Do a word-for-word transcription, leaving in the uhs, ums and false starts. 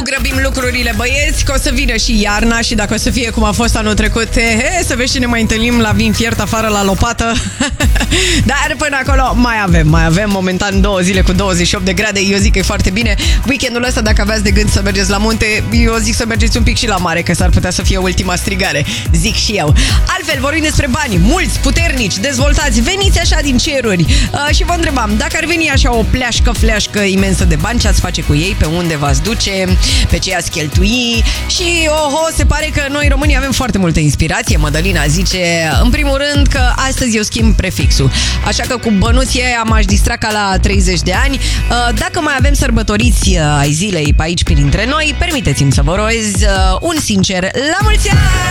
grăbim lucrurile, băieți, că o să vină și iarna și dacă o să fie cum a fost anul trecut, he, să vezi și ne mai întâlnim la vin fiert afară la lopată. Dar până acolo mai avem, mai avem momentan două zile cu douăzeci și opt de grade, eu zic că e foarte bine. Weekendul ăsta, dacă aveați de gând să mergeți la munte, eu zic să mergeți un pic și la mare, că s-ar putea să fie ultima strigare, zic și eu. Altfel, vorbim despre bani, mulți, puternici, dezvoltați, veniți așa din ceruri uh, și vă întrebam, dacă ar veni așa o pleașcă, fleașcă imensă de bani, ce ați face cu ei, pe unde v-ați duce, pe ce ați cheltui și, oho, se pare că noi românii avem foarte multă inspirație. Mădălina zice, în primul rând, că astăzi eu schimb prefixul, așa că cu bănuții aia m-aș distra ca la treizeci de ani. Uh, dacă mai avem sărbătoriți uh, ai zilei pe aici printre noi, permiteți-mi să vă urez uh, un sincer la mulți ani!